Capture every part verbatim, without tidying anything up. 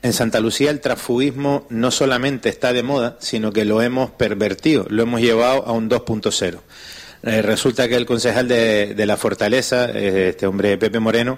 en Santa Lucía el transfugismo no solamente está de moda, sino que lo hemos pervertido, lo hemos llevado a un dos punto cero. Eh, resulta que el concejal de, de la Fortaleza, eh, este hombre Pepe Moreno,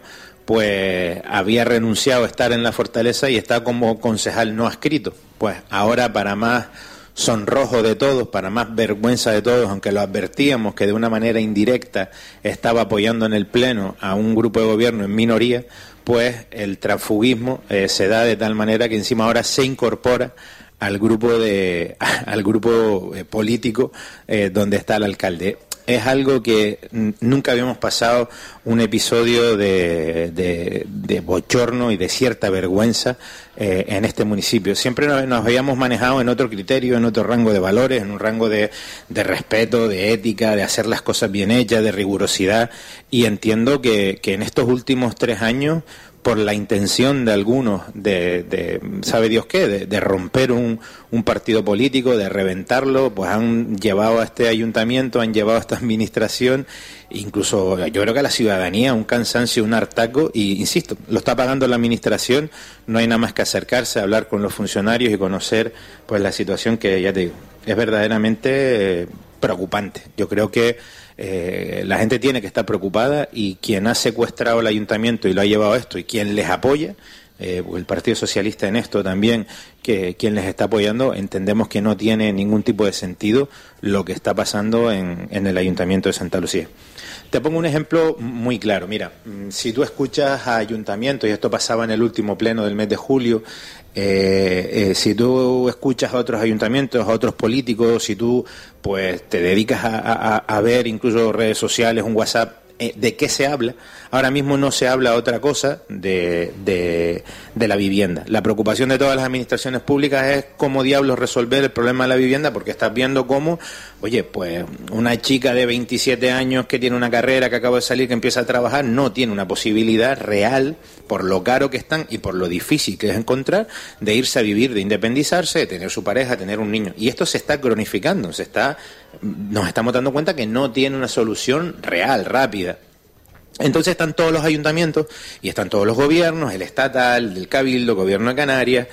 pues había renunciado a estar en la Fortaleza y está como concejal no adscrito. Pues ahora, para más sonrojo de todos, para más vergüenza de todos, aunque lo advertíamos que de una manera indirecta estaba apoyando en el Pleno a un grupo de gobierno en minoría, pues el transfugismo eh, se da de tal manera que encima ahora se incorpora al grupo de al grupo eh, político eh, donde está el alcalde. Es algo que nunca habíamos pasado un episodio de, de, de bochorno y de cierta vergüenza eh, en este municipio. Siempre nos, nos habíamos manejado en otro criterio, en otro rango de valores, en un rango de, de respeto, de ética, de hacer las cosas bien hechas, de rigurosidad, y entiendo que, que en estos últimos tres años, por la intención de algunos de, de sabe Dios qué, de, de romper un, un partido político, de reventarlo, pues han llevado a este ayuntamiento, han llevado a esta administración, incluso yo creo que a la ciudadanía, un cansancio, un hartazgo, y insisto, lo está pagando la administración, no hay nada más que acercarse, hablar con los funcionarios y conocer pues la situación que, ya te digo, es verdaderamente eh, preocupante. Yo creo que Eh, la gente tiene que estar preocupada, y quien ha secuestrado el ayuntamiento y lo ha llevado a esto, y quien les apoya, eh, el Partido Socialista en esto también, que quien les está apoyando, entendemos que no tiene ningún tipo de sentido lo que está pasando en, en el ayuntamiento de Santa Lucía. Te pongo un ejemplo muy claro. Mira, si tú escuchas a ayuntamientos, y esto pasaba en el último pleno del mes de julio, eh, eh, si tú escuchas a otros ayuntamientos, a otros políticos, si tú pues te dedicas a, a, a ver incluso redes sociales, un WhatsApp, eh, ¿de qué se habla? Ahora mismo no se habla otra cosa de, de, de la vivienda. La preocupación de todas las administraciones públicas es cómo diablos resolver el problema de la vivienda, porque estás viendo cómo, oye, pues una chica de veintisiete años que tiene una carrera, que acaba de salir, que empieza a trabajar, no tiene una posibilidad real, por lo caro que están y por lo difícil que es encontrar, de irse a vivir, de independizarse, de tener su pareja, tener un niño. Y esto se está cronificando, se está, nos estamos dando cuenta que no tiene una solución real, rápida. Entonces están todos los ayuntamientos y están todos los gobiernos, el estatal, el Cabildo, el Gobierno de Canarias,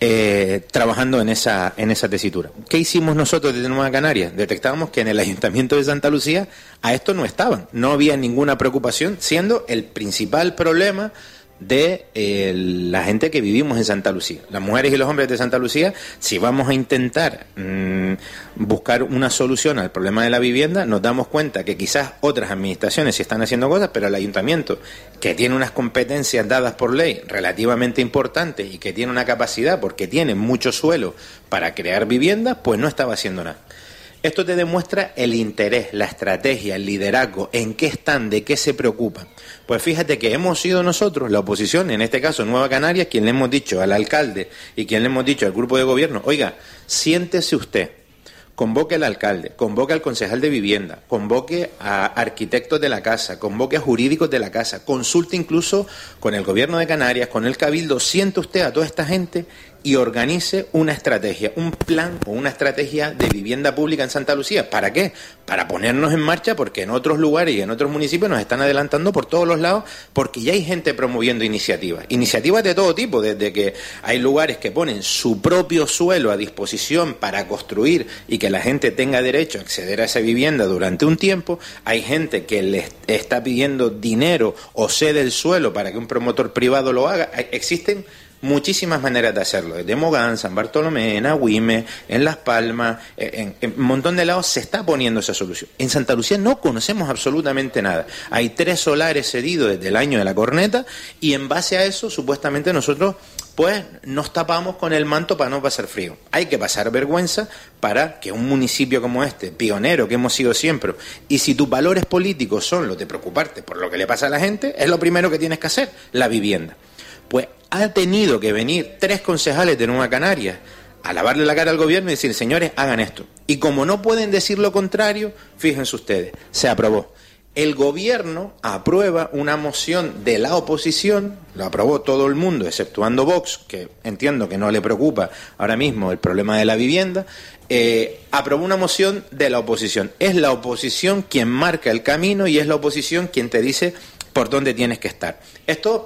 eh, trabajando en esa en esa tesitura. ¿Qué hicimos nosotros desde Nueva Canarias? Detectábamos que en el Ayuntamiento de Santa Lucía a esto no estaban, no había ninguna preocupación, siendo el principal problema de eh, la gente que vivimos en Santa Lucía, las mujeres y los hombres de Santa Lucía. Si vamos a intentar mmm, buscar una solución al problema de la vivienda, nos damos cuenta que quizás otras administraciones sí están haciendo cosas, pero el ayuntamiento, que tiene unas competencias dadas por ley relativamente importantes y que tiene una capacidad, porque tiene mucho suelo para crear viviendas, pues no estaba haciendo nada. Esto te demuestra el interés, la estrategia, el liderazgo, en qué están, de qué se preocupan. Pues fíjate que hemos sido nosotros, la oposición, en este caso Nueva Canarias, quien le hemos dicho al alcalde y quien le hemos dicho al grupo de gobierno, oiga, siéntese usted, convoque al alcalde, convoque al concejal de vivienda, convoque a arquitectos de la casa, convoque a jurídicos de la casa, consulte incluso con el gobierno de Canarias, con el Cabildo, siente usted a toda esta gente y organice una estrategia, un plan o una estrategia de vivienda pública en Santa Lucía. ¿Para qué? Para ponernos en marcha, porque en otros lugares y en otros municipios nos están adelantando por todos los lados, porque ya hay gente promoviendo iniciativas, iniciativas de todo tipo, desde que hay lugares que ponen su propio suelo a disposición para construir y que la gente tenga derecho a acceder a esa vivienda durante un tiempo, hay gente que les está pidiendo dinero o cede el suelo para que un promotor privado lo haga. Existen muchísimas maneras de hacerlo, desde Mogán, San Bartolomé, en Agüime, en Las Palmas, en, en un montón de lados se está poniendo esa solución. En Santa Lucía no conocemos absolutamente nada. Hay tres solares cedidos desde el año de la corneta y en base a eso supuestamente nosotros pues nos tapamos con el manto para no pasar frío. Hay que pasar vergüenza para que un municipio como este, pionero que hemos sido siempre, y si tus valores políticos son los de preocuparte por lo que le pasa a la gente, es lo primero que tienes que hacer, la vivienda. Pues ha tenido que venir tres concejales de Nueva Canarias a lavarle la cara al gobierno y decir, señores, hagan esto. Y como no pueden decir lo contrario, fíjense ustedes, se aprobó. El gobierno aprueba una moción de la oposición, lo aprobó todo el mundo, exceptuando Vox, que entiendo que no le preocupa ahora mismo el problema de la vivienda, eh, aprobó una moción de la oposición. Es la oposición quien marca el camino y es la oposición quien te dice por dónde tienes que estar. Esto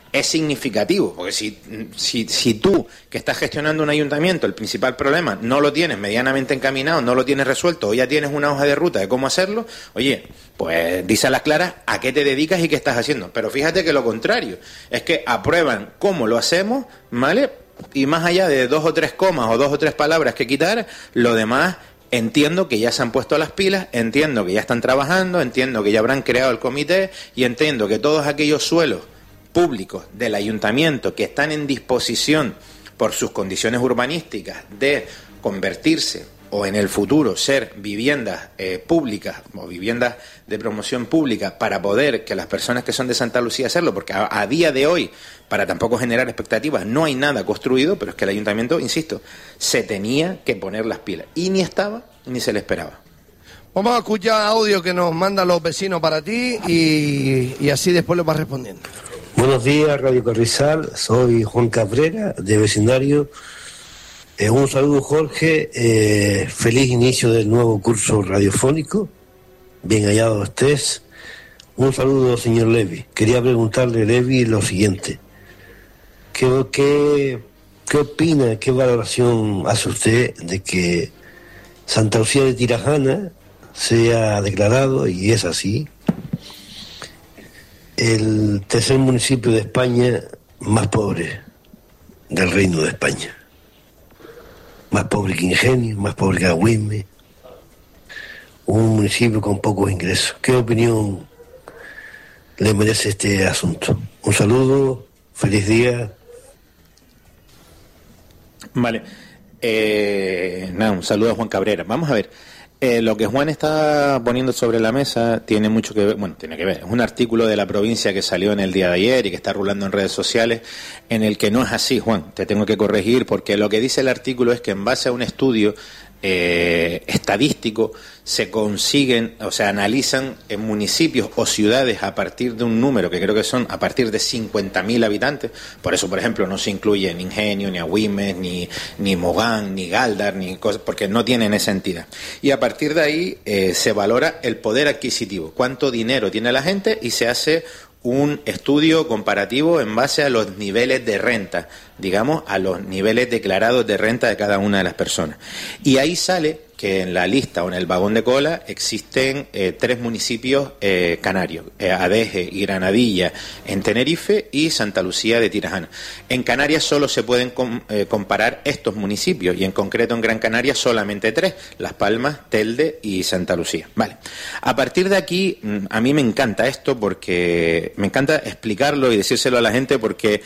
es significativo, porque si, si, si tú, que estás gestionando un ayuntamiento, el principal problema no lo tienes medianamente encaminado, no lo tienes resuelto, o ya tienes una hoja de ruta de cómo hacerlo, oye, pues dice a las claras a qué te dedicas y qué estás haciendo. Pero fíjate que lo contrario, es que aprueban cómo lo hacemos, ¿vale? Y más allá de dos o tres comas o dos o tres palabras que quitar, lo demás entiendo que ya se han puesto las pilas, entiendo que ya están trabajando, entiendo que ya habrán creado el comité y entiendo que todos aquellos suelos públicos del ayuntamiento que están en disposición por sus condiciones urbanísticas de convertirse o en el futuro ser viviendas eh, públicas o viviendas de promoción pública para poder que las personas que son de Santa Lucía hacerlo, porque a, a día de hoy, para tampoco generar expectativas, no hay nada construido, pero es que el ayuntamiento, insisto, se tenía que poner las pilas y ni estaba ni se le esperaba. Vamos a escuchar audio que nos mandan los vecinos para ti y, y así después lo vas respondiendo. Buenos días, Radio Carrizal, soy Juan Cabrera, de vecindario. Eh, un saludo, Jorge, eh, feliz inicio del nuevo curso radiofónico, bien hallado estés. Un saludo, señor Levi. Quería preguntarle, Levi, lo siguiente. ¿Qué, qué, qué opina, qué valoración hace usted de que Santa Lucía de Tirajana sea declarado, y es así, el tercer municipio de España más pobre del Reino de España? Más pobre que Ingenio, más pobre que Agüime, un municipio con pocos ingresos. ¿Qué opinión le merece este asunto? Un saludo, feliz día. Vale, eh, nada, un saludo a Juan Cabrera. Vamos a ver. Eh, lo que Juan está poniendo sobre la mesa tiene mucho que ver, bueno, tiene que ver, es un artículo de La Provincia que salió en el día de ayer y que está rulando en redes sociales, en el que no es así, Juan, te tengo que corregir, porque lo que dice el artículo es que en base a un estudio eh, estadístico se consiguen, o sea, analizan en municipios o ciudades a partir de un número que creo que son a partir de cincuenta mil habitantes. Por eso, por ejemplo, no se incluye ni Ingenio, ni Agüimes, ni, ni Mogán, ni Galdar, ni cosas, porque no tienen esa entidad. Y a partir de ahí eh, se valora el poder adquisitivo, cuánto dinero tiene la gente, y se hace un estudio comparativo en base a los niveles de renta, digamos, a los niveles declarados de renta de cada una de las personas. Y ahí sale que en la lista o en el vagón de cola existen eh, tres municipios eh, canarios, eh, Adeje y Granadilla en Tenerife y Santa Lucía de Tirajana. En Canarias solo se pueden com, eh, comparar estos municipios, y en concreto en Gran Canaria solamente tres, Las Palmas, Telde y Santa Lucía. Vale. A partir de aquí, a mí me encanta esto, porque me encanta explicarlo y decírselo a la gente, porque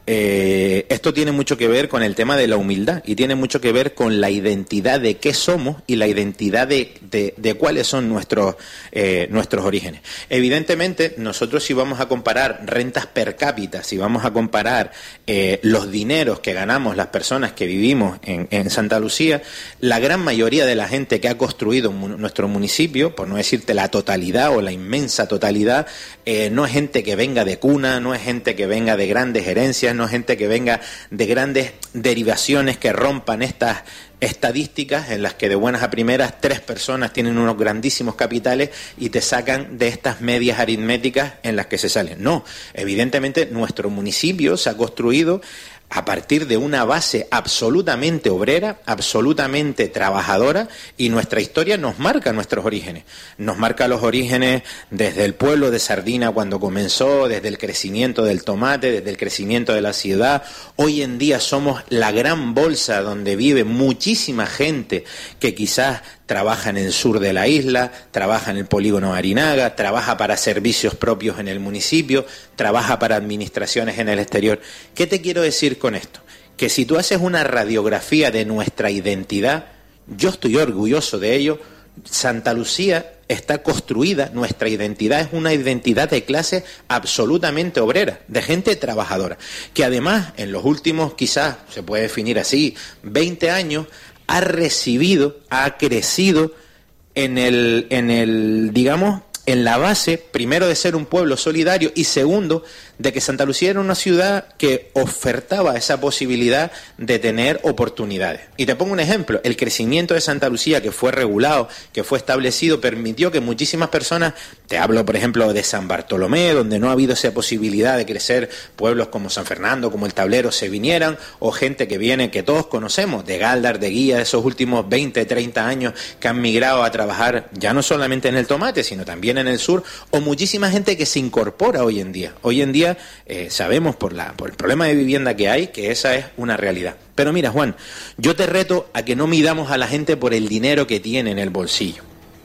Eh, esto tiene mucho que ver con el tema de la humildad y tiene mucho que ver con la identidad de qué somos y la identidad de, de, de cuáles son nuestros, eh, nuestros orígenes. Evidentemente, nosotros si vamos a comparar rentas per cápita, si vamos a comparar eh, los dineros que ganamos las personas que vivimos en, en Santa Lucía, la gran mayoría de la gente que ha construido mu- nuestro municipio, por no decirte la totalidad o la inmensa totalidad, eh, no es gente que venga de cuna, no es gente que venga de grandes herencias, no es gente que venga de grandes derivaciones que rompan estas estadísticas en las que de buenas a primeras tres personas tienen unos grandísimos capitales y te sacan de estas medias aritméticas en las que se salen. No, evidentemente nuestro municipio se ha construido a partir de una base absolutamente obrera, absolutamente trabajadora, y nuestra historia nos marca nuestros orígenes. Nos marca los orígenes desde el pueblo de Sardina cuando comenzó, desde el crecimiento del tomate, desde el crecimiento de la ciudad. Hoy en día somos la gran bolsa donde vive muchísima gente que quizás trabaja en el sur de la isla, trabaja en el polígono Arinaga, trabaja para servicios propios en el municipio, trabaja para administraciones en el exterior. ¿Qué te quiero decir con esto? Que si tú haces una radiografía de nuestra identidad, yo estoy orgulloso de ello. Santa Lucía está construida, nuestra identidad es una identidad de clase absolutamente obrera, de gente trabajadora, que además en los últimos, quizás se puede definir así, veinte años, ha recibido, ha crecido en el, en el, digamos, en la base, primero de ser un pueblo solidario y segundo, de que Santa Lucía era una ciudad que ofertaba esa posibilidad de tener oportunidades. Y te pongo un ejemplo, el crecimiento de Santa Lucía, que fue regulado, que fue establecido, permitió que muchísimas personas, te hablo por ejemplo de San Bartolomé, donde no ha habido esa posibilidad de crecer, pueblos como San Fernando, como el Tablero, se vinieran, o gente que viene, que todos conocemos, de Galdar, de Guía, de esos últimos veinte, treinta años, que han migrado a trabajar ya no solamente en el tomate, sino también en el sur, o muchísima gente que se incorpora hoy en día. Hoy en día eh, sabemos por, la, por el problema de vivienda que hay, que esa es una realidad. Pero mira, Juan, yo te reto a que no midamos a la gente por el dinero que tiene en el bolsillo.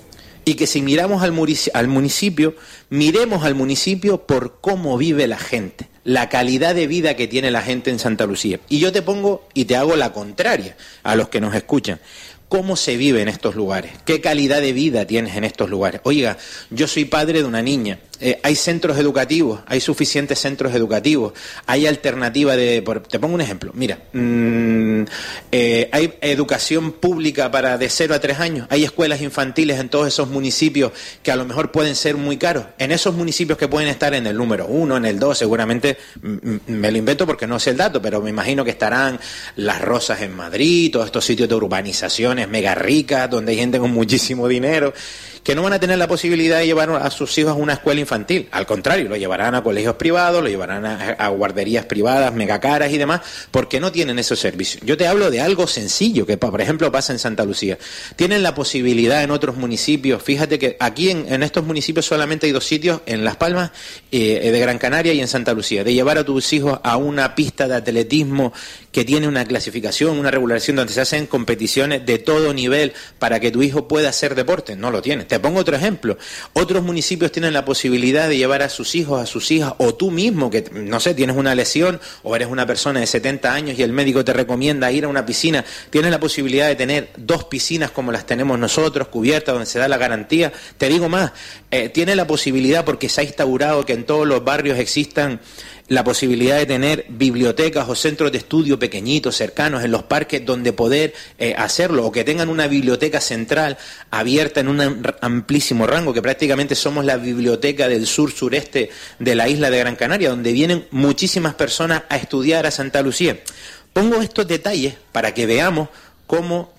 Y que si miramos al municipio, al municipio, miremos al municipio por cómo vive la gente, la calidad de vida que tiene la gente en Santa Lucía. Y yo te pongo y te hago la contraria a los que nos escuchan. ¿Cómo se vive en estos lugares? ¿Qué calidad de vida tienes en estos lugares? Oiga, yo soy padre de una niña. Eh, hay centros educativos, hay suficientes centros educativos, hay alternativa de... Por, te pongo un ejemplo, mira, mmm, eh, hay educación pública para de cero a tres años, hay escuelas infantiles en todos esos municipios que a lo mejor pueden ser muy caros, en esos municipios que pueden estar en el número uno, en el dos, seguramente, me lo invento porque no sé el dato, pero me imagino que estarán Las Rosas en Madrid, todos estos sitios de urbanizaciones mega ricas, donde hay gente con muchísimo dinero, que no van a tener la posibilidad de llevar a sus hijos a una escuela infantil. Al contrario, lo llevarán a colegios privados, lo llevarán a, a guarderías privadas mega caras y demás, porque no tienen esos servicios. Yo te hablo de algo sencillo, que por ejemplo pasa en Santa Lucía. Tienen la posibilidad en otros municipios, fíjate que aquí en, en estos municipios solamente hay dos sitios, en Las Palmas eh, de Gran Canaria y en Santa Lucía, de llevar a tus hijos a una pista de atletismo que tiene una clasificación, una regulación donde se hacen competiciones de todo nivel para que tu hijo pueda hacer deporte. No lo tienes. Te pongo otro ejemplo. Otros municipios tienen la posibilidad de llevar a sus hijos, a sus hijas, o tú mismo, que no sé, tienes una lesión o eres una persona de setenta años y el médico te recomienda ir a una piscina, tienes la posibilidad de tener dos piscinas como las tenemos nosotros, cubiertas, donde se da la garantía. Te digo más, eh, tienes la posibilidad, porque se ha instaurado que en todos los barrios existan la posibilidad de tener bibliotecas o centros de estudio pequeñitos, cercanos, en los parques, donde poder eh, hacerlo, o que tengan una biblioteca central abierta en un amplísimo rango, que prácticamente somos la biblioteca del sur-sureste de la isla de Gran Canaria, donde vienen muchísimas personas a estudiar a Santa Lucía. Pongo estos detalles para que veamos cómo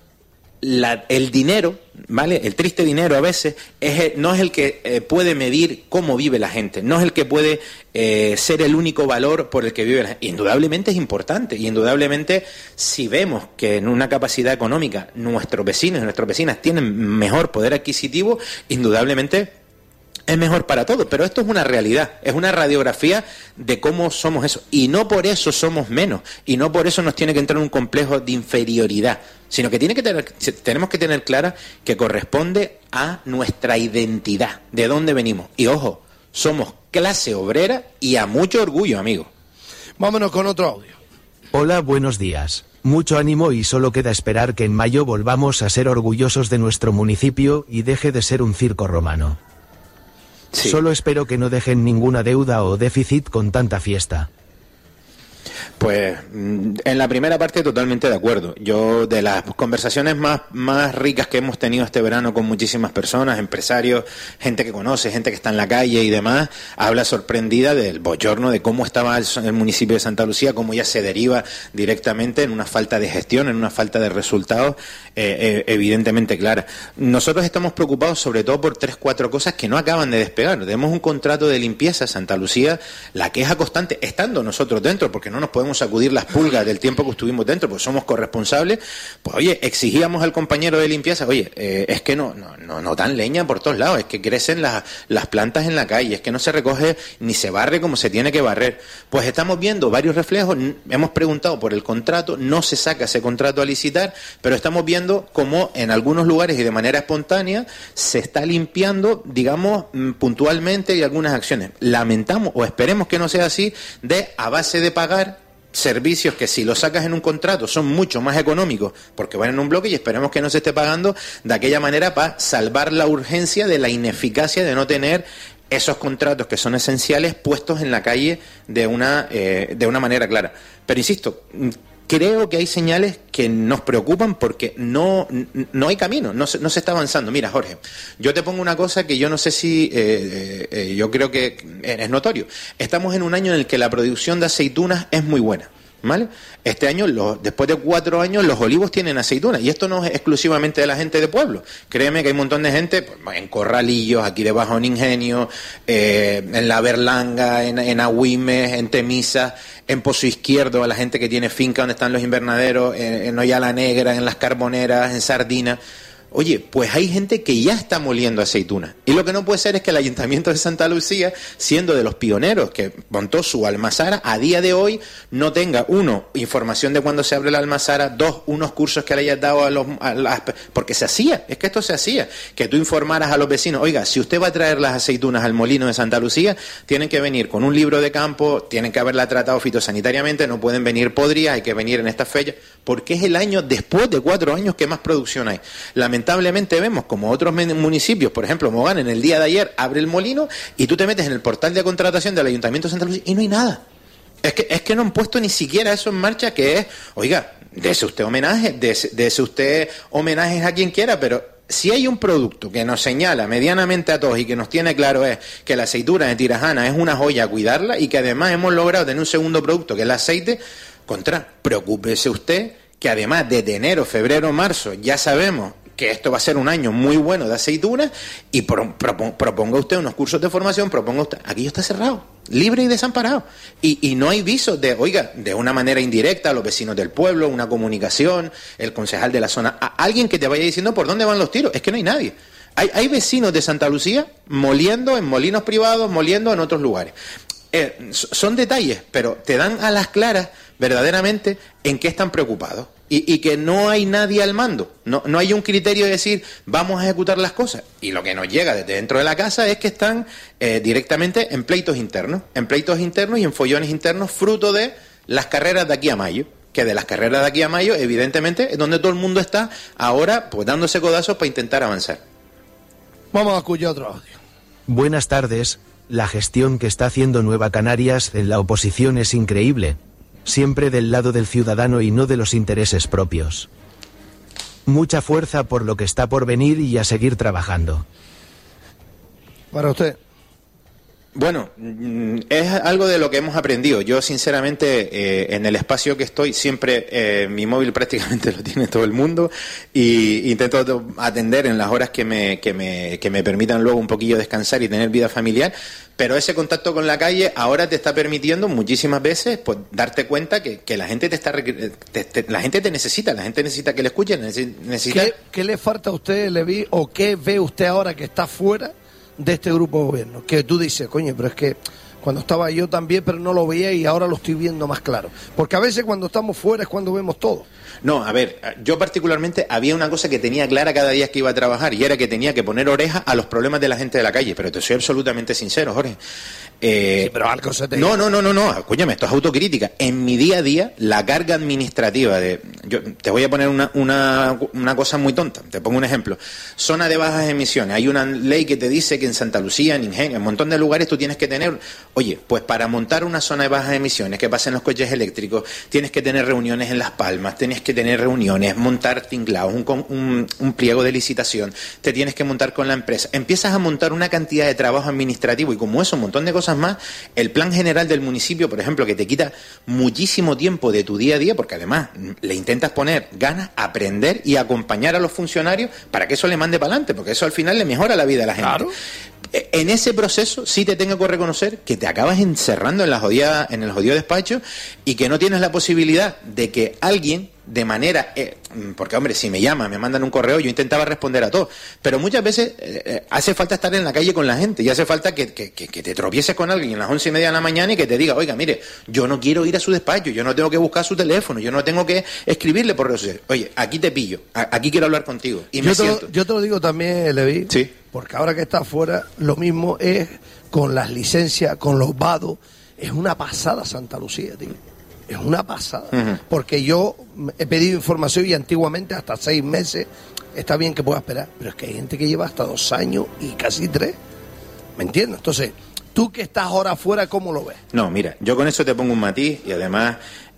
La, el dinero, ¿vale? El triste dinero a veces es, no es el que eh, puede medir cómo vive la gente, no es el que puede eh, ser el único valor por el que vive la gente. Indudablemente es importante, y indudablemente si vemos que en una capacidad económica nuestros vecinos y nuestras vecinas tienen mejor poder adquisitivo, indudablemente es mejor para todos, pero esto es una realidad, es una radiografía de cómo somos eso, y no por eso somos menos, y no por eso nos tiene que entrar un complejo de inferioridad, sino que tiene que tener, tenemos que tener clara que corresponde a nuestra identidad, de dónde venimos, y ojo, somos clase obrera y a mucho orgullo, amigo. Vámonos con otro audio. Hola, buenos días. Mucho ánimo, y solo queda esperar que en mayo volvamos a ser orgullosos de nuestro municipio y deje de ser un circo romano. Sí. Solo espero que no dejen ninguna deuda o déficit con tanta fiesta. Pues en la primera parte totalmente de acuerdo. Yo, de las conversaciones más, más ricas que hemos tenido este verano con muchísimas personas, empresarios, gente que conoce, gente que está en la calle y demás, habla sorprendida del bochorno de cómo estaba el, el municipio de Santa Lucía, cómo ya se deriva directamente en una falta de gestión, en una falta de resultados eh, eh, evidentemente clara. Nosotros estamos preocupados sobre todo por tres, cuatro cosas que no acaban de despegar. Tenemos un contrato de limpieza Santa Lucía, la queja constante, estando nosotros dentro, porque no nos podemos sacudir las pulgas del tiempo que estuvimos dentro, porque somos corresponsables. Pues oye, exigíamos al compañero de limpieza, oye, eh, es que no, no, no, no dan leña por todos lados, es que crecen las, las plantas en la calle, es que no se recoge ni se barre como se tiene que barrer. Pues estamos viendo varios reflejos, hemos preguntado por el contrato, no se saca ese contrato a licitar, pero estamos viendo cómo en algunos lugares y de manera espontánea se está limpiando, digamos, puntualmente, y algunas acciones. Lamentamos, o esperemos que no sea así, de a base de pagar servicios que si los sacas en un contrato son mucho más económicos porque van en un bloque, y esperemos que no se esté pagando de aquella manera para salvar la urgencia de la ineficacia de no tener esos contratos que son esenciales puestos en la calle de una, eh, de una manera clara. Pero insisto, creo que hay señales que nos preocupan porque no, no hay camino, no se, no se está avanzando. Mira, Jorge, yo te pongo una cosa que yo no sé si, eh, eh, yo creo que es notorio. Estamos en un año en el que la producción de aceitunas es muy buena, ¿vale? Este año, los, después de cuatro años, los olivos tienen aceitunas, y esto no es exclusivamente de la gente de pueblo. Créeme que hay un montón de gente, pues, en Corralillos, aquí debajo en Ingenio, eh, en La Berlanga, en, en Agüimes, en Temisa, en Pozo Izquierdo, a la gente que tiene finca donde están los invernaderos, en, en Oyala Negra, en Las Carboneras, en Sardina. Oye, pues hay gente que ya está moliendo aceitunas. Y lo que no puede ser es que el Ayuntamiento de Santa Lucía, siendo de los pioneros que montó su almazara, a día de hoy no tenga, uno, información de cuándo se abre la almazara, dos, unos cursos que le hayas dado a los... A las, porque se hacía, es que esto se hacía. Que tú informaras a los vecinos, oiga, si usted va a traer las aceitunas al molino de Santa Lucía, tienen que venir con un libro de campo, tienen que haberla tratado fitosanitariamente, no pueden venir podridas, hay que venir en esta fecha, porque es el año, después de cuatro años, que más producción hay. Lamentablemente, Lamentablemente vemos como otros municipios, por ejemplo, Mogán, en el día de ayer abre el molino y tú te metes en el portal de contratación del Ayuntamiento de Santa Lucía y no hay nada. Es que, es que no han puesto ni siquiera eso en marcha, que es, oiga, dese usted homenaje, dese, dese usted homenajes a quien quiera, pero si hay un producto que nos señala medianamente a todos y que nos tiene claro es que la aceituna de Tirajana es una joya a cuidarla y que además hemos logrado tener un segundo producto que es el aceite, contra, preocúpese usted que además de enero, febrero, marzo, ya sabemos que esto va a ser un año muy bueno de aceitunas y pro, pro, proponga usted unos cursos de formación, proponga usted, aquello está cerrado, libre y desamparado, y, y no hay visos de, oiga, de una manera indirecta a los vecinos del pueblo, una comunicación, el concejal de la zona, a alguien que te vaya diciendo por dónde van los tiros, es que no hay nadie. Hay, hay vecinos de Santa Lucía moliendo en molinos privados, moliendo en otros lugares. Eh, son detalles, pero te dan a las claras verdaderamente en qué están preocupados. Y, y que no hay nadie al mando, no, no hay un criterio de decir vamos a ejecutar las cosas, y lo que nos llega desde dentro de la casa es que están eh, directamente en pleitos internos, en pleitos internos y en follones internos, fruto de las carreras de aquí a mayo, que de las carreras de aquí a mayo evidentemente es donde todo el mundo está ahora pues dándose codazos para intentar avanzar. Vamos a escuchar otro audio. Buenas tardes, la gestión que está haciendo Nueva Canarias en la oposición es increíble. Siempre del lado del ciudadano y no de los intereses propios. Mucha fuerza por lo que está por venir y a seguir trabajando. Para usted. Bueno, es algo de lo que hemos aprendido. Yo, sinceramente, eh, en el espacio que estoy, siempre eh, mi móvil prácticamente lo tiene todo el mundo y intento atender en las horas que me, que me, que me permitan luego un poquillo descansar y tener vida familiar. Pero ese contacto con la calle ahora te está permitiendo muchísimas veces pues darte cuenta que, que la gente te está te, te, la gente te necesita, la gente necesita que le escuchen, necesita. ¿Qué, ¿Qué le falta a usted, Leví, o qué ve usted ahora que está fuera de este grupo de gobierno? Que tú dices, coño, pero es que cuando estaba yo también, pero no lo veía y ahora lo estoy viendo más claro. Porque a veces cuando estamos fuera es cuando vemos todo. No, a ver, yo particularmente había una cosa que tenía clara cada día que iba a trabajar y era que tenía que poner oreja a los problemas de la gente de la calle, pero te soy absolutamente sincero, Jorge. Eh, sí, pero algo se te... No, no, no, no, no, escúchame, esto es autocrítica. En mi día a día, la carga administrativa de... Yo te voy a poner una, una, una cosa muy tonta, te pongo un ejemplo. Zona de bajas emisiones, hay una ley que te dice que en Santa Lucía, en Ingenio, en un montón de lugares tú tienes que tener... Oye, pues para montar una zona de bajas emisiones, que pasen los coches eléctricos, tienes que tener reuniones en Las Palmas, tienes que tener reuniones, montar tinglados, un, un, un pliego de licitación, te tienes que montar con la empresa. Empiezas a montar una cantidad de trabajo administrativo y como eso, un montón de cosas más, el plan general del municipio, por ejemplo, que te quita muchísimo tiempo de tu día a día, porque además le intentas poner ganas, aprender y acompañar a los funcionarios para que eso le mande para adelante, porque eso al final le mejora la vida a la gente. Claro. En ese proceso sí te tengo que reconocer que te acabas encerrando en la jodida, en el jodido despacho y que no tienes la posibilidad de que alguien de manera, eh, porque hombre, si me llaman, me mandan un correo, yo intentaba responder a todo, pero muchas veces eh, hace falta estar en la calle con la gente y hace falta que, que, que, que te tropieces con alguien a las once y media de la mañana y que te diga, oiga, mire, yo no quiero ir a su despacho, yo no tengo que buscar su teléfono, yo no tengo que escribirle por redes sociales, oye, aquí te pillo, a, aquí quiero hablar contigo y yo me te siento. Lo, yo te lo digo también, Leví, sí. Porque ahora que está afuera, lo mismo es con las licencias, con los vados, es una pasada Santa Lucía, tío. Es una pasada, uh-huh. Porque yo he pedido información y antiguamente hasta seis meses está bien que pueda esperar, pero es que hay gente que lleva hasta dos años y casi tres, ¿me entiendes? Entonces, tú que estás ahora afuera, ¿cómo lo ves? No, mira, yo con eso te pongo un matiz y además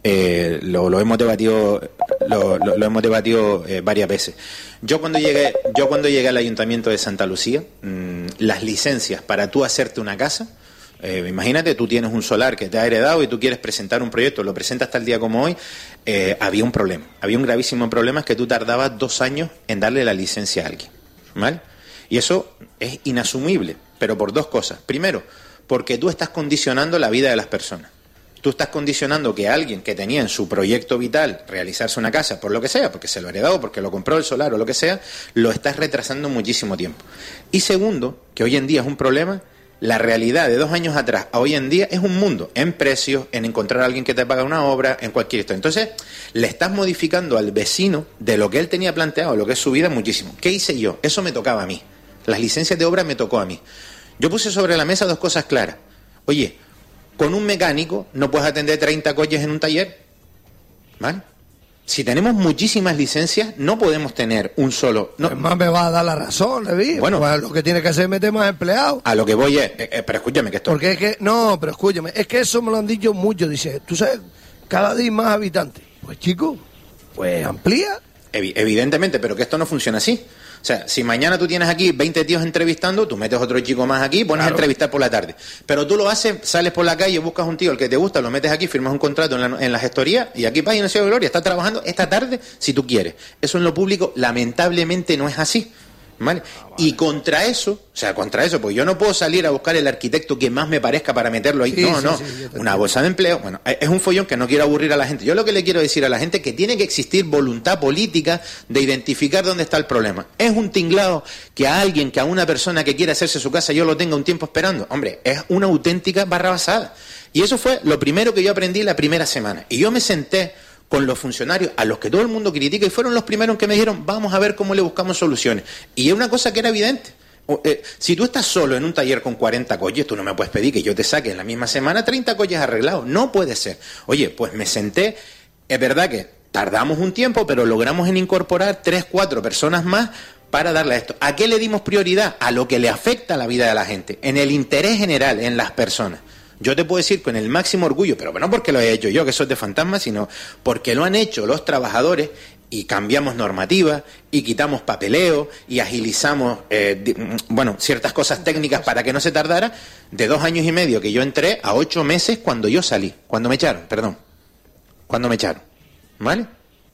Eh, lo, lo hemos debatido lo, lo, lo hemos debatido eh, varias veces. Yo cuando llegué yo cuando llegué al Ayuntamiento de Santa Lucía, mmm, las licencias para tú hacerte una casa, eh, imagínate, tú tienes un solar que te ha heredado y tú quieres presentar un proyecto, lo presentas tal día como hoy, eh, había un problema, había un gravísimo problema, es que tú tardabas dos años en darle la licencia a alguien, ¿vale? Y eso es inasumible, pero por dos cosas. Primero, porque tú estás condicionando la vida de las personas. Tú estás condicionando que alguien que tenía en su proyecto vital realizarse una casa, por lo que sea, porque se lo heredó, porque lo compró el solar o lo que sea, lo estás retrasando muchísimo tiempo. Y segundo, que hoy en día es un problema, la realidad de dos años atrás a hoy en día es un mundo en precios, en encontrar a alguien que te paga una obra, en cualquier esto. Entonces, le estás modificando al vecino de lo que él tenía planteado, lo que es su vida, muchísimo. ¿Qué hice yo? Eso me tocaba a mí. Las licencias de obra me tocó a mí. Yo puse sobre la mesa dos cosas claras. Oye, con un mecánico no puedes atender treinta coches en un taller, ¿vale? Si tenemos muchísimas licencias, no podemos tener un solo... No. Es más, me va a dar la razón, Levi. Bueno, pues lo que tiene que hacer es meter más empleados. A lo que voy es... Eh, eh, pero escúchame que esto... Porque es que... No, pero escúchame. Es que eso me lo han dicho muchos. Dice, tú sabes, cada día más habitantes. Pues chico, pues amplía. Evi- evidentemente, pero que esto no funciona así. O sea, si mañana tú tienes aquí veinte tíos entrevistando, tú metes otro chico más aquí y pones claro. a entrevistar por la tarde. Pero tú lo haces, sales por la calle, buscas un tío, el que te gusta, lo metes aquí, firmas un contrato en la, en la gestoría y aquí Paz y no sea Gloria, está trabajando esta tarde si tú quieres. Eso en lo público lamentablemente no es así. ¿Vale? Ah, vale. Y contra eso, o sea, contra eso, porque yo no puedo salir a buscar el arquitecto que más me parezca para meterlo ahí. Sí, no, sí, no. Sí, una bolsa de empleo. Bueno, es un follón que no quiero aburrir a la gente. Yo lo que le quiero decir a la gente es que tiene que existir voluntad política de identificar dónde está el problema. Es un tinglado que a alguien, que a una persona que quiere hacerse su casa, yo lo tenga un tiempo esperando. Hombre, es una auténtica barrabasada. Y eso fue lo primero que yo aprendí la primera semana. Y yo me senté con los funcionarios a los que todo el mundo critica y fueron los primeros que me dijeron vamos a ver cómo le buscamos soluciones. Y es una cosa que era evidente. Eh, si tú estás solo en un taller con cuarenta coches, tú no me puedes pedir que yo te saque en la misma semana treinta coches arreglados. No puede ser. Oye, pues me senté, es verdad que tardamos un tiempo, pero logramos en incorporar tres, cuatro personas más para darle a esto. ¿A qué le dimos prioridad? A lo que le afecta a la vida de la gente, en el interés general, en las personas. Yo te puedo decir con el máximo orgullo, pero no porque lo he hecho yo, que soy de fantasma, sino porque lo han hecho los trabajadores y cambiamos normativas y quitamos papeleo y agilizamos eh, bueno, ciertas cosas técnicas para que no se tardara, de dos años y medio que yo entré a ocho meses cuando yo salí, cuando me echaron, perdón, cuando me echaron, ¿vale?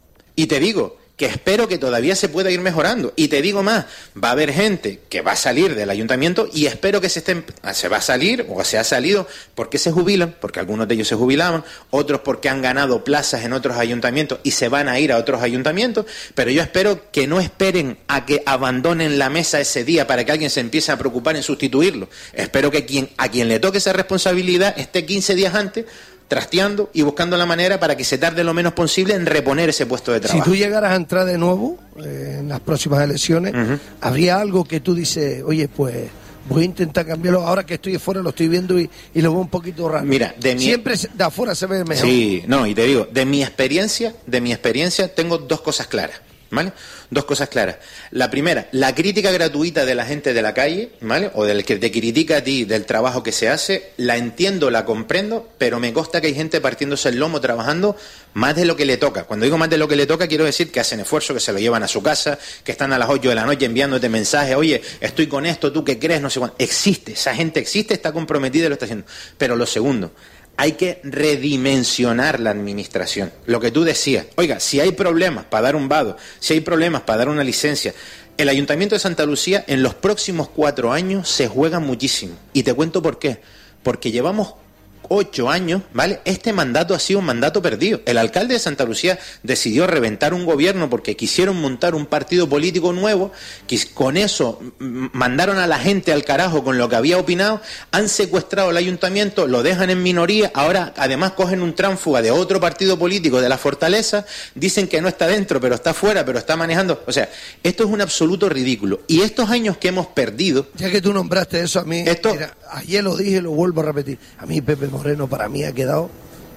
Y te digo que espero que todavía se pueda ir mejorando. Y te digo más, va a haber gente que va a salir del ayuntamiento y espero que se estén, se va a salir o se ha salido porque se jubilan, porque algunos de ellos se jubilaban, otros porque han ganado plazas en otros ayuntamientos y se van a ir a otros ayuntamientos, pero yo espero que no esperen a que abandonen la mesa ese día para que alguien se empiece a preocupar en sustituirlo. Espero que quien, a quien le toque esa responsabilidad esté quince días antes trasteando y buscando la manera para que se tarde lo menos posible en reponer ese puesto de trabajo. Si tú llegaras a entrar de nuevo eh, en las próximas elecciones, uh-huh. ¿habría algo que tú dices, oye, pues voy a intentar cambiarlo, ahora que estoy afuera lo estoy viendo y, y lo veo un poquito raro? Mira, de mi... siempre de afuera se ve mejor. Sí, no, y te digo, de mi experiencia, de mi experiencia tengo dos cosas claras, ¿vale? Dos cosas claras. La primera, la crítica gratuita de la gente de la calle, ¿vale? O del que te critica a ti del trabajo que se hace, la entiendo, la comprendo, pero me consta que hay gente partiéndose el lomo trabajando más de lo que le toca. Cuando digo más de lo que le toca, quiero decir que hacen esfuerzo, que se lo llevan a su casa, que están a las ocho de la noche enviándote mensajes, oye, estoy con esto, ¿tú qué crees? No sé cuánto. Existe, esa gente existe, está comprometida y lo está haciendo. Pero lo segundo, hay que redimensionar la administración. Lo que tú decías, oiga, si hay problemas para dar un vado, si hay problemas para dar una licencia, el Ayuntamiento de Santa Lucía en los próximos cuatro años se juega muchísimo. Y te cuento por qué. Porque llevamos ocho años, ¿vale? Este mandato ha sido un mandato perdido. El alcalde de Santa Lucía decidió reventar un gobierno porque quisieron montar un partido político nuevo, que con eso mandaron a la gente al carajo con lo que había opinado, han secuestrado el ayuntamiento, lo dejan en minoría, ahora además cogen un tránsfuga de otro partido político de la Fortaleza, dicen que no está dentro, pero está fuera, pero está manejando. O sea, esto es un absoluto ridículo. Y estos años que hemos perdido... Ya que tú nombraste eso a mí, esto, mira, ayer lo dije y lo vuelvo a repetir. A mí Pepe Moreno para mí ha quedado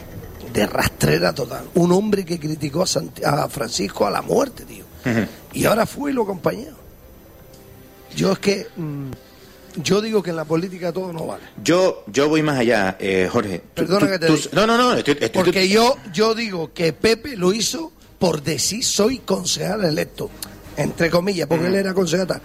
de rastrera total. Un hombre que criticó a, Santi- a Francisco a la muerte, tío. Uh-huh. Y ahora fue y lo acompañó. Yo es que... Mmm, Yo digo que en la política todo no vale. Yo yo voy más allá, eh, Jorge. Perdona tú, que te tú, diga. No, no, no. Estoy, estoy, Porque estoy... yo, yo digo que Pepe lo hizo por decir soy concejal electo, entre comillas, porque mm. él era concejal.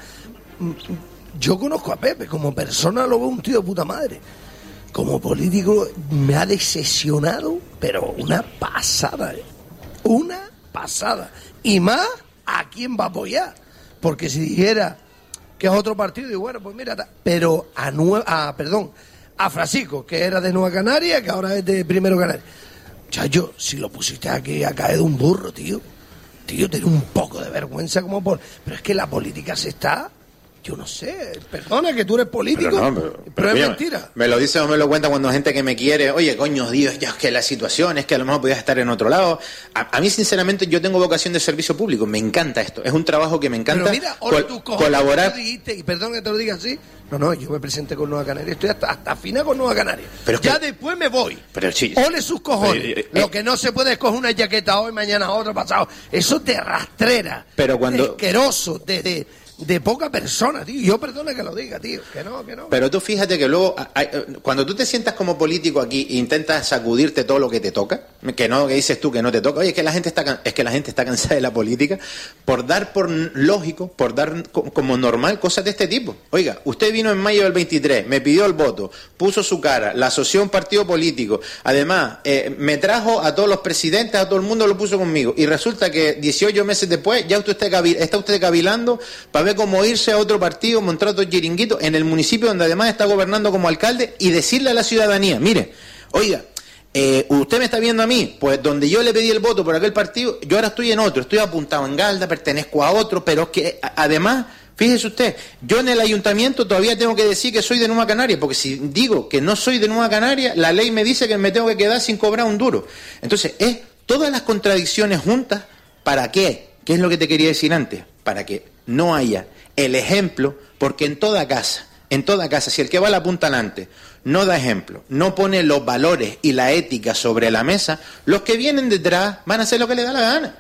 Yo conozco a Pepe, como persona lo veo un tío de puta madre. Como político me ha decepcionado, pero una pasada, ¿eh? Una pasada. Y más a quién va a apoyar. Porque si dijera que es otro partido, y bueno, pues mira, pero a Nueva, a, perdón, a Francisco, que era de Nueva Canaria, que ahora es de Primero Canaria. Chacho, si lo pusiste aquí a caer de un burro, tío. Tío, tiene un poco de vergüenza como por... Pero es que la política se está... Yo no sé, perdona que tú eres político, pero, no, pero, pero, pero es mira, mentira. Me lo dice o me lo cuenta cuando gente que me quiere, oye, coño, Dios, ya es que la situación es que a lo mejor podías estar en otro lado. A, a mí, sinceramente, yo tengo vocación de servicio público, me encanta esto, es un trabajo que me encanta. Pero mira, ahora col- tú coges, colaborar. Tú dijiste, y perdón que te lo diga así, no, no, yo me presenté con Nueva Canaria, estoy hasta, hasta fina con Nueva Canaria. Pero ya que, después me voy. Pero sí, ole sus cojones. Pero, eh, lo que no se puede es coger una chaqueta hoy, mañana otra, pasado. Eso te rastrera. Pero cuando... De asqueroso, de... de de poca persona, tío. Yo perdona que lo diga, tío. Que no, que no. Pero tú fíjate que luego, hay, cuando tú te sientas como político aquí e intentas sacudirte todo lo que te toca, que no, que dices tú que no te toca, oye, es que la gente está, es que la gente está cansada de la política, por dar por lógico, por dar como normal cosas de este tipo. Oiga, usted vino en mayo del veintitrés, me pidió el voto, puso su cara, la asoció a un partido político, además, eh, me trajo a todos los presidentes, a todo el mundo lo puso conmigo, y resulta que dieciocho meses después ya usted está, está usted cavilando para como irse a otro partido, montar otro chiringuito en el municipio donde además está gobernando como alcalde y decirle a la ciudadanía, mire, oiga, eh, usted me está viendo a mí, pues donde yo le pedí el voto por aquel partido, yo ahora estoy en otro, estoy apuntado en Galda, pertenezco a otro, pero es que además, fíjese usted, yo en el ayuntamiento todavía tengo que decir que soy de Nueva Canaria, porque si digo que no soy de Nueva Canaria, la ley me dice que me tengo que quedar sin cobrar un duro. Entonces, es todas las contradicciones juntas, ¿para qué? ¿Qué es lo que te quería decir antes? Para que no haya el ejemplo, porque en toda casa, en toda casa, si el que va a la punta delante no da ejemplo, no pone los valores y la ética sobre la mesa, los que vienen detrás van a hacer lo que les da la gana.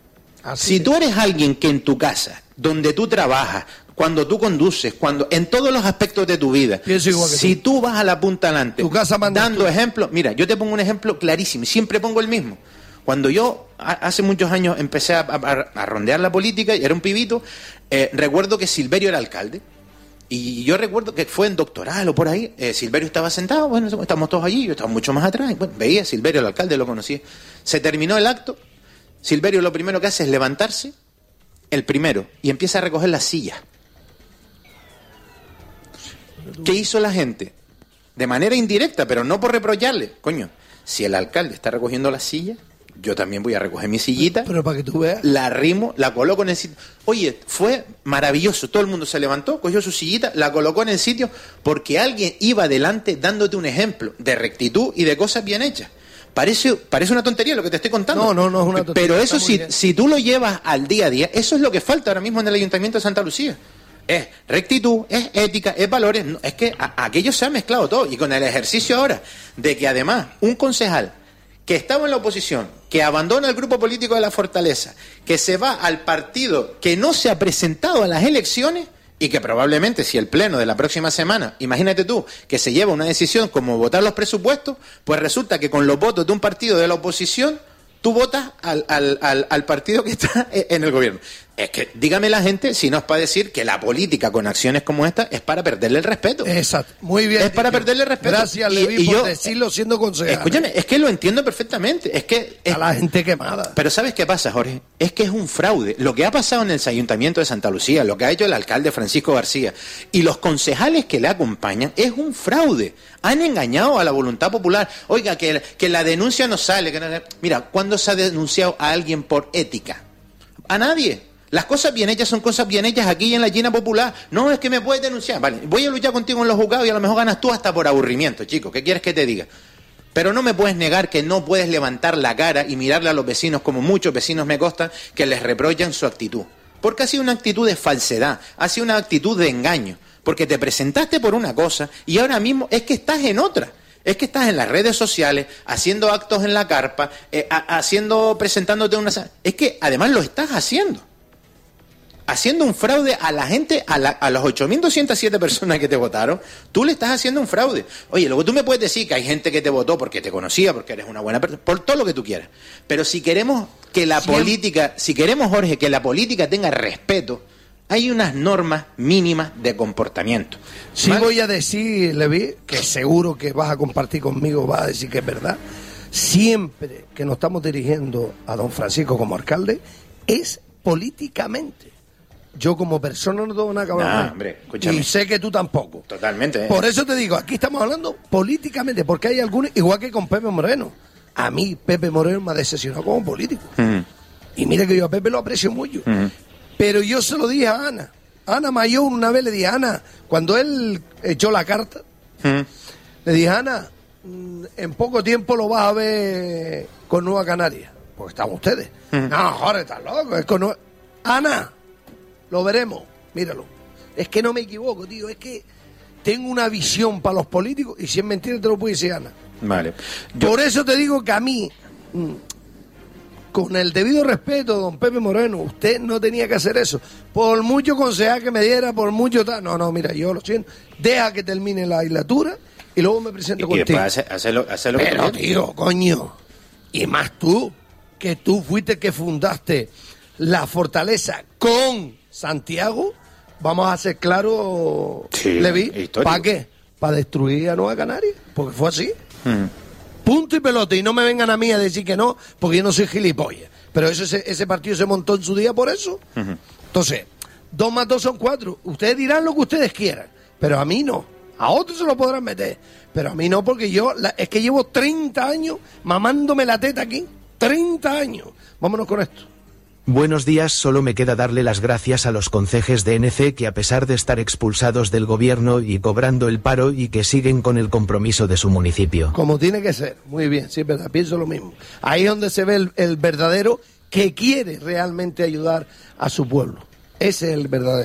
Así si es. Tú eres alguien que en tu casa, donde tú trabajas, cuando tú conduces, cuando en todos los aspectos de tu vida, si tú. tú vas a la punta delante, dando ejemplo, mira, yo te pongo un ejemplo clarísimo, siempre pongo el mismo. Cuando yo hace muchos años empecé a, a, a rondear la política, y era un pibito, eh, recuerdo que Silverio era alcalde, y yo recuerdo que fue en Doctoral o por ahí, eh, Silverio estaba sentado, bueno, estamos todos allí, yo estaba mucho más atrás, bueno, veía a Silverio, el alcalde, lo conocía. Se terminó el acto, Silverio lo primero que hace es levantarse, el primero, y empieza a recoger las sillas. ¿Qué hizo la gente? De manera indirecta, pero no por reprocharle, coño, si el alcalde está recogiendo las sillas, yo también voy a recoger mi sillita, pero para que tú veas, la arrimo, la coloco en el sitio. Oye, fue maravilloso, todo el mundo se levantó, cogió su sillita, la colocó en el sitio, porque alguien iba adelante dándote un ejemplo de rectitud y de cosas bien hechas. Parece, parece una tontería lo que te estoy contando. No, no, no es una tontería. Pero eso, si, si tú lo llevas al día a día, eso es lo que falta ahora mismo en el Ayuntamiento de Santa Lucía. Es rectitud, es ética, es valores. No, es que a, aquello se ha mezclado todo. Y con el ejercicio ahora de que además un concejal que estaba en la oposición, que abandona el grupo político de la Fortaleza, que se va al partido que no se ha presentado a las elecciones y que probablemente si el pleno de la próxima semana, imagínate tú, que se lleva una decisión como votar los presupuestos, pues resulta que con los votos de un partido de la oposición tú votas al, al, al, al partido que está en el gobierno. Es que, dígame la gente, si no es para decir que la política con acciones como esta es para perderle el respeto. Exacto, muy bien. Es para dicho. perderle el respeto. Gracias, Levi, y, y por yo, decirlo siendo concejal. Escúchame, es que lo entiendo perfectamente. Es que es, a la gente quemada. Pero ¿sabes qué pasa, Jorge? Es que es un fraude. Lo que ha pasado en el Ayuntamiento de Santa Lucía, lo que ha hecho el alcalde Francisco García y los concejales que le acompañan, es un fraude. Han engañado a la voluntad popular. Oiga, que, que la denuncia no sale. Que no... Mira, ¿cuándo se ha denunciado a alguien por ética? A nadie. Las cosas bien hechas son cosas bien hechas aquí y en la China popular. No, es que me puedes denunciar. Vale, voy a luchar contigo en los juzgados y a lo mejor ganas tú hasta por aburrimiento, chico. ¿Qué quieres que te diga? Pero no me puedes negar que no puedes levantar la cara y mirarle a los vecinos, como muchos vecinos me consta, que les reprochan su actitud. Porque ha sido una actitud de falsedad, ha sido una actitud de engaño. Porque te presentaste por una cosa y ahora mismo es que estás en otra. Es que estás en las redes sociales, haciendo actos en la carpa, eh, haciendo, presentándote una... Es que además lo estás haciendo. haciendo un fraude a la gente, a, la, a las ocho mil doscientas siete personas que te votaron, tú le estás haciendo un fraude. Oye, luego tú me puedes decir que hay gente que te votó porque te conocía, porque eres una buena persona, por todo lo que tú quieras. Pero si queremos que la Siempre. política, si queremos, Jorge, que la política tenga respeto, hay unas normas mínimas de comportamiento. Sí, ¿vale? Voy a decir, Levi, que seguro que vas a compartir conmigo, vas a decir que es verdad. Siempre que nos estamos dirigiendo a don Francisco como alcalde, es políticamente. Yo como persona no tengo nada que hablar. Nah, hombre, escúchame. Y sé que tú tampoco. Totalmente. ¿eh? Por eso te digo, aquí estamos hablando políticamente, porque hay algunos, igual que con Pepe Moreno. A mí, Pepe Moreno me ha decepcionado como político. Uh-huh. Y mira que yo a Pepe lo aprecio mucho. Uh-huh. Pero yo se lo dije a Ana. Ana Mayor una vez le dije, Ana, cuando él echó la carta, uh-huh. le dije, Ana, en poco tiempo lo vas a ver con Nueva Canaria. Porque están ustedes. Uh-huh. No, joder, estás loco. Es con... Ana, lo veremos. Míralo. Es que no me equivoco, tío. Es que tengo una visión para los políticos y si es mentira te lo puede decir Ana. Vale. Yo... Por eso te digo que a mí... Con el debido respeto, don Pepe Moreno, usted no tenía que hacer eso. Por mucho concejal que me diera, por mucho tal. No, no, mira, yo lo siento. Deja que termine la legislatura y luego me presento y contigo. Y después hacerlo, hacerlo Pero, tío, coño. Y más tú, que tú fuiste que fundaste la fortaleza con Santiago. Vamos a ser claros, sí, Levi. ¿Para qué? ¿Para destruir a Nueva Canaria? Porque fue así. Hmm. Punto y pelota, y no me vengan a mí a decir que no, porque yo no soy gilipollas. Pero eso, ese, ese partido se montó en su día por eso. Uh-huh. Entonces, dos más dos son cuatro. Ustedes dirán lo que ustedes quieran, pero a mí no. A otros se lo podrán meter, pero a mí no, porque yo, la, es que llevo treinta años mamándome la teta aquí. treinta años. Vámonos con esto. Buenos días, solo me queda darle las gracias a los concejes de N C que a pesar de estar expulsados del gobierno y cobrando el paro y que siguen con el compromiso de su municipio. Como tiene que ser, muy bien, sí, es verdad, pienso lo mismo. Ahí es donde se ve el, el verdadero que quiere realmente ayudar a su pueblo. Ese es el verdadero.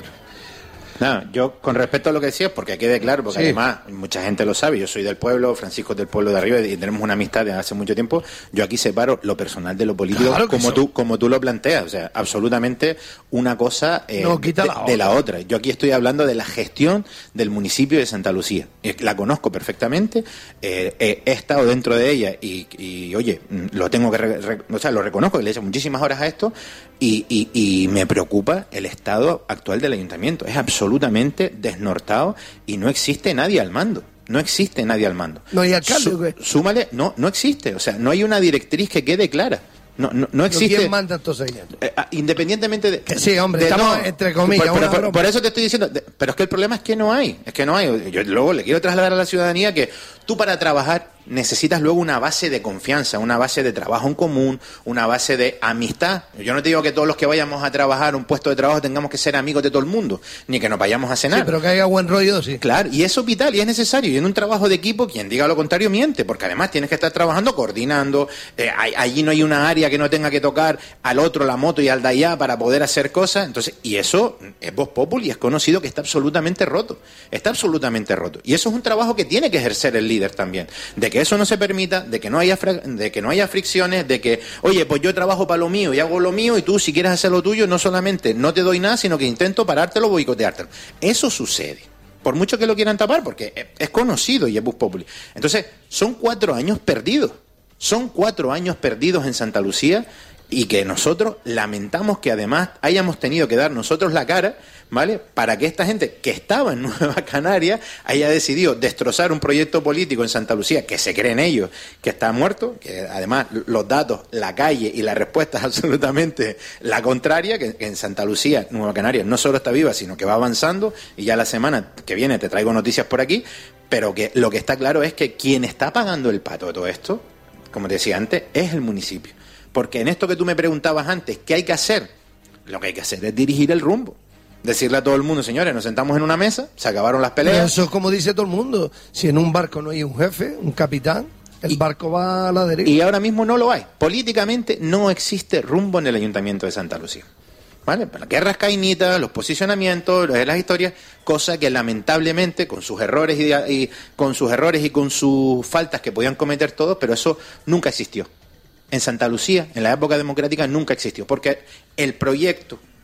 No, yo con respecto a lo que decías, porque quede claro, porque sí. además mucha gente lo sabe, yo soy del pueblo, Francisco es del pueblo de arriba y tenemos una amistad de hace mucho tiempo. Yo aquí separo lo personal de lo político, claro como tú como tú lo planteas, o sea, absolutamente una cosa eh, no, quita de, la de la otra. Yo aquí estoy hablando de la gestión del municipio de Santa Lucía. La conozco perfectamente, eh, eh, he estado dentro de ella y, y oye, lo tengo que, re, re, o sea, lo reconozco, le he hecho muchísimas horas a esto y, y, y me preocupa el estado actual del ayuntamiento. Es absolutamente absolutamente desnortado y no existe nadie al mando. No existe nadie al mando. No hay alcalde. Sú, súmale, no, no existe. O sea, no hay una directriz que quede clara. No, no, no existe. ¿Quién manda entonces? Eh, independientemente de. Que sí, hombre, de, estamos no, entre comillas. Por, por, por, por eso te estoy diciendo. De, pero es que el problema es que no hay. Es que no hay. Yo luego le quiero trasladar a la ciudadanía que tú para trabajar necesitas luego una base de confianza, una base de trabajo en común, una base de amistad. Yo no te digo que todos los que vayamos a trabajar un puesto de trabajo tengamos que ser amigos de todo el mundo, ni que nos vayamos a cenar. Sí, pero que haya buen rollo, sí. Claro, y eso es vital y es necesario. Y en un trabajo de equipo, quien diga lo contrario miente, porque además tienes que estar trabajando, coordinando. Eh, allí no hay una área que no tenga que tocar al otro la moto y al de allá para poder hacer cosas. Entonces, y eso es Vox Populi y es conocido que está absolutamente roto. Está absolutamente roto. Y eso es un trabajo que tiene que ejercer el líder también. De que eso no se permita, de que no haya de que no haya fricciones, de que, oye, pues yo trabajo para lo mío y hago lo mío y tú si quieres hacer lo tuyo, no solamente no te doy nada, sino que intento parártelo, boicoteártelo. Eso sucede. Por mucho que lo quieran tapar, porque es conocido y es Vox Populi. Entonces, son cuatro años perdidos. Son cuatro años perdidos en Santa Lucía y que nosotros lamentamos que además hayamos tenido que dar nosotros la cara, ¿vale? Para que esta gente que estaba en Nueva Canaria haya decidido destrozar un proyecto político en Santa Lucía, que se creen ellos que está muerto, que además los datos, la calle y la respuesta es absolutamente la contraria, que, que en Santa Lucía, Nueva Canaria, no solo está viva, sino que va avanzando, y ya la semana que viene te traigo noticias por aquí, pero que lo que está claro es que quien está pagando el pato de todo esto, como te decía antes, es el municipio. Porque en esto que tú me preguntabas antes, ¿qué hay que hacer? Lo que hay que hacer es dirigir el rumbo. Decirle a todo el mundo, señores, nos sentamos en una mesa, se acabaron las peleas. Pero eso es como dice todo el mundo. Si en un barco no hay un jefe, un capitán, el y, barco va a la deriva. Y ahora mismo no lo hay. Políticamente no existe rumbo en el Ayuntamiento de Santa Lucía. ¿Vale? Las guerras caínitas, los posicionamientos, las historias, cosa que lamentablemente con sus errores y, y con sus errores y con sus faltas que podían cometer todos, pero eso nunca existió. En Santa Lucía, en la época democrática, nunca existió, porque el proyecto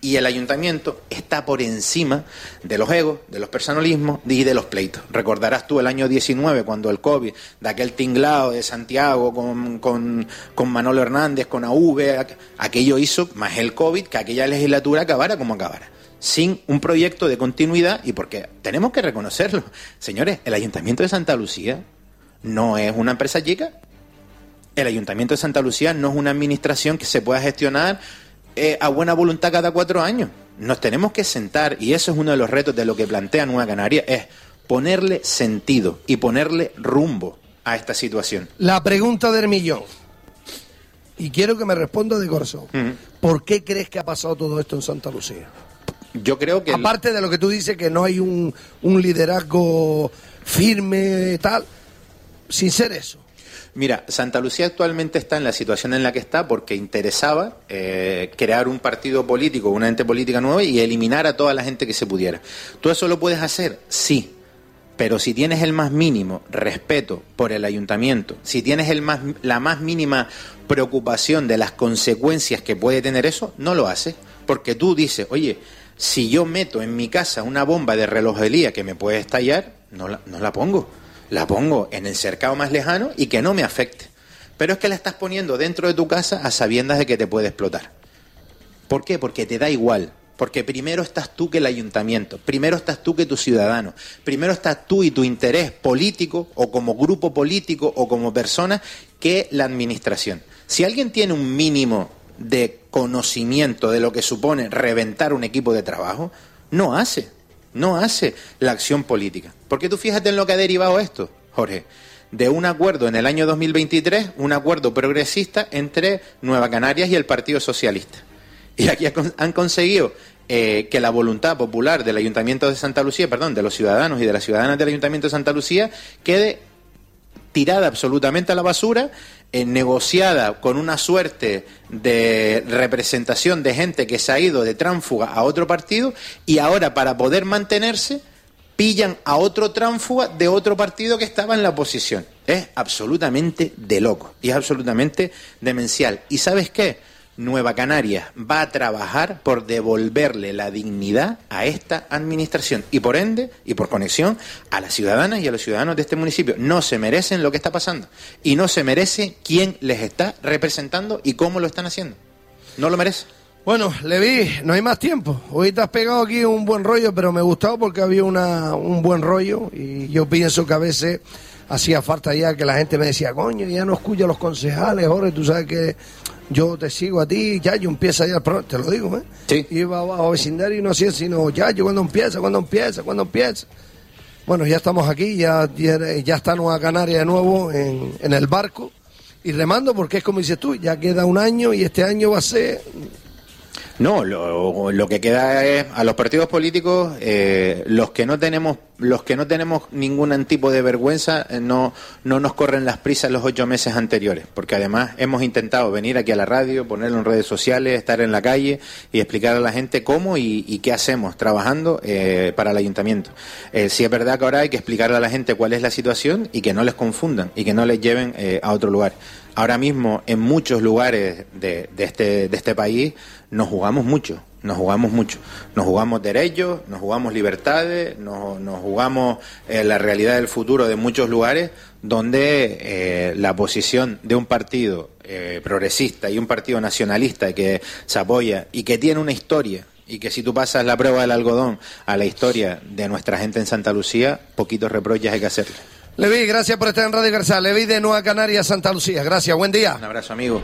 Y el ayuntamiento está por encima de los egos, de los personalismos y de los pleitos. Recordarás tú el año diecinueve, cuando el COVID, de aquel tinglado de Santiago con, con, con Manolo Hernández, con A V, aquello hizo, más el COVID, que aquella legislatura acabara como acabara. Sin un proyecto de continuidad, y porque tenemos que reconocerlo. Señores, el Ayuntamiento de Santa Lucía no es una empresa chica. El Ayuntamiento de Santa Lucía no es una administración que se pueda gestionar Eh, a buena voluntad cada cuatro años. Nos tenemos que sentar, y eso es uno de los retos de lo que plantea Nueva Canarias, es ponerle sentido y ponerle rumbo a esta situación. La pregunta del millón, y quiero que me responda de corazón. Uh-huh. ¿Por qué crees que ha pasado todo esto en Santa Lucía? Yo creo que... Aparte el... de lo que tú dices, que no hay un, un liderazgo firme, tal, sin ser eso. Mira, Santa Lucía actualmente está en la situación en la que está porque interesaba eh, crear un partido político, una ente política nueva y eliminar a toda la gente que se pudiera. ¿Tú eso lo puedes hacer? Sí. Pero si tienes el más mínimo respeto por el ayuntamiento, si tienes el más, la más mínima preocupación de las consecuencias que puede tener eso, no lo haces. Porque tú dices, oye, si yo meto en mi casa una bomba de relojería que me puede estallar, no la, no la pongo. La pongo en el cercado más lejano y que no me afecte. Pero es que la estás poniendo dentro de tu casa a sabiendas de que te puede explotar. ¿Por qué? Porque te da igual. Porque primero estás tú que el ayuntamiento, primero estás tú que tus ciudadanos, primero estás tú y tu interés político o como grupo político o como persona que la administración. Si alguien tiene un mínimo de conocimiento de lo que supone reventar un equipo de trabajo, no hace. No hace la acción política. Porque tú fíjate en lo que ha derivado esto, Jorge. De un acuerdo en el año dos mil veintitrés, un acuerdo progresista entre Nueva Canarias y el Partido Socialista. Y aquí han conseguido eh, que la voluntad popular del Ayuntamiento de Santa Lucía, perdón, de los ciudadanos y de las ciudadanas del Ayuntamiento de Santa Lucía, quede tirada absolutamente a la basura, eh, negociada con una suerte de representación de gente que se ha ido de tránsfuga a otro partido, y ahora para poder mantenerse pillan a otro tránsfuga de otro partido que estaba en la oposición. Es absolutamente de loco y es absolutamente demencial. ¿Y sabes qué? Nueva Canarias va a trabajar por devolverle la dignidad a esta administración y por ende, y por conexión, a las ciudadanas y a los ciudadanos de este municipio. No se merecen lo que está pasando y no se merece quién les está representando y cómo lo están haciendo. No lo merece. Bueno, Leví, no hay más tiempo. Hoy te has pegado aquí un buen rollo, pero me ha gustado porque había una, un buen rollo y yo pienso que a veces hacía falta ya que la gente me decía, coño, ya no escucha a los concejales, Jorge, tú sabes que yo te sigo a ti, ya yo empieza ya el programa, te lo digo, ¿eh? Sí. Iba abajo a vecindario y no hacía sino, ya yo cuando empieza, cuando empieza, cuando empieza. Bueno, ya estamos aquí, ya, ya está Nueva Canaria de nuevo en, en el barco y remando porque es como dices tú, ya queda un año y este año va a ser... No, lo, lo que queda es a los partidos políticos, eh, los que no tenemos, los que no tenemos ningún tipo de vergüenza, eh, no, no nos corren las prisas los ocho meses anteriores, porque además hemos intentado venir aquí a la radio, ponerlo en redes sociales, estar en la calle y explicar a la gente cómo y, y qué hacemos trabajando eh, para el ayuntamiento. Eh, sí es verdad que ahora hay que explicarle a la gente cuál es la situación y que no les confundan y que no les lleven eh, a otro lugar. Ahora mismo en muchos lugares de, de, este, de este país nos jugamos mucho, nos jugamos mucho. Nos jugamos derechos, nos jugamos libertades, nos, nos jugamos eh, la realidad del futuro de muchos lugares donde eh, la posición de un partido eh, progresista y un partido nacionalista que se apoya y que tiene una historia y que si tú pasas la prueba del algodón a la historia de nuestra gente en Santa Lucía, poquitos reproches hay que hacerle. Leví, gracias por estar en Radio Garzal. Leví de Nueva Canarias, Santa Lucía. Gracias, buen día. Un abrazo, amigo.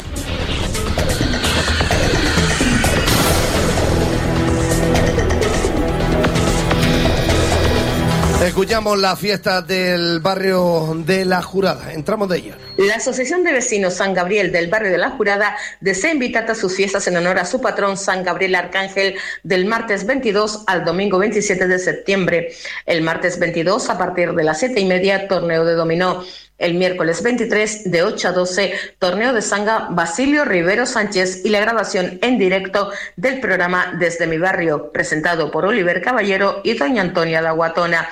Escuchamos la fiesta del barrio de La Jurada. Entramos de ella. La Asociación de Vecinos San Gabriel del barrio de La Jurada desea invitar a sus fiestas en honor a su patrón San Gabriel Arcángel del martes veintidós al domingo veintisiete de septiembre. El martes veintidós a partir de las siete y media, torneo de dominó. El miércoles veintitrés de ocho a doce, torneo de sanga Basilio Rivero Sánchez y la grabación en directo del programa Desde mi barrio, presentado por Oliver Caballero y doña Antonia Daguatona.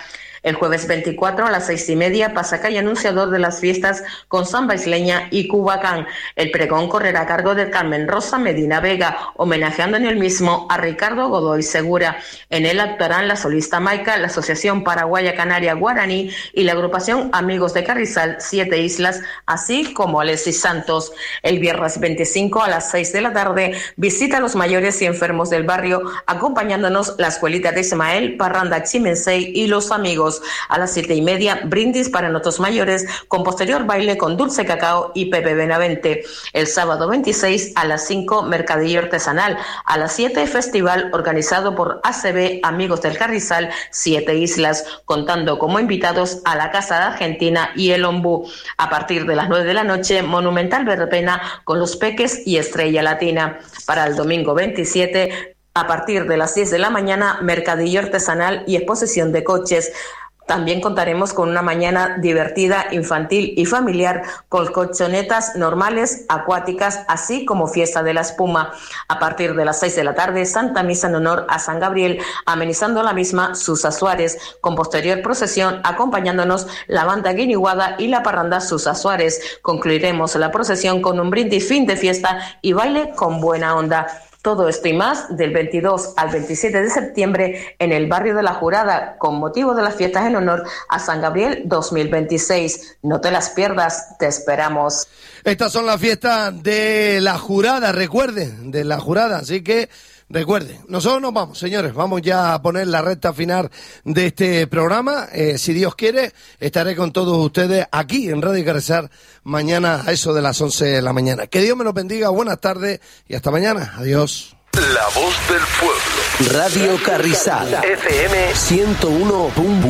El jueves veinticuatro a las seis y media, pasacalle anunciador de las fiestas con samba isleña y cubacán. El pregón correrá a cargo de Carmen Rosa Medina Vega, homenajeando en el mismo a Ricardo Godoy Segura. En él actuarán la solista Maica, la Asociación Paraguaya Canaria Guaraní y la agrupación Amigos de Carrizal Siete Islas, así como Alexis Santos. El viernes veinticinco a las seis de la tarde, visita a los mayores y enfermos del barrio, acompañándonos la escuelita de Ismael, Parranda Chimensei y los amigos. A las siete y media, brindis para nuestros mayores, con posterior baile con Dulce Cacao y Pepe Benavente. El sábado veintiséis a las cinco, mercadillo artesanal. A las siete, festival organizado por A C B Amigos del Carrizal Siete Islas, contando como invitados a la Casa de Argentina y el Ombú. A partir de las nueve de la noche, monumental verbena con los Peques y Estrella Latina. Para el domingo veintisiete, a partir de las diez de la mañana, mercadillo artesanal y exposición de coches. También contaremos con una mañana divertida, infantil y familiar, con colchonetas normales, acuáticas, así como fiesta de la espuma. A partir de las seis de la tarde, Santa Misa en honor a San Gabriel, amenizando la misma Susa Suárez, con posterior procesión acompañándonos la banda Guiniguada y la parranda Susa Suárez. Concluiremos la procesión con un brindis fin de fiesta y baile con buena onda. Todo esto y más del veintidós al veintisiete de septiembre en el barrio de La Jurada, con motivo de las fiestas en honor a San Gabriel dos mil veintiséis. No te las pierdas, te esperamos. Estas son las fiestas de La Jurada, recuerden, de La Jurada, así que recuerden, nosotros nos vamos, señores, vamos ya a poner la recta final de este programa. Eh, si Dios quiere, estaré con todos ustedes aquí en Radio Carrizal mañana a eso de las once de la mañana. Que Dios me los bendiga, buenas tardes y hasta mañana. Adiós. La voz del pueblo. Radio Carrizal. F M ciento uno punto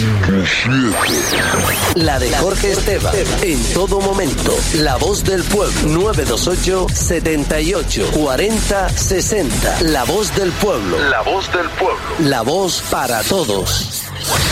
siete. La de Jorge Esteban. En todo momento. La voz del pueblo. nueve dos ocho, setenta y ocho, cuarenta, sesenta. La voz del pueblo. La voz del pueblo. La voz para todos.